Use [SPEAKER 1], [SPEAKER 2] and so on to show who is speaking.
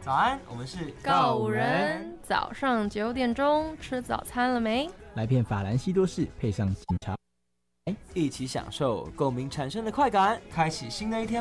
[SPEAKER 1] 早安，我们是
[SPEAKER 2] 告五人。早上9点钟吃早餐了没？
[SPEAKER 3] 来片法兰西多士，配上警察，
[SPEAKER 1] 一起享受共鸣产生的快感，开启新的一天。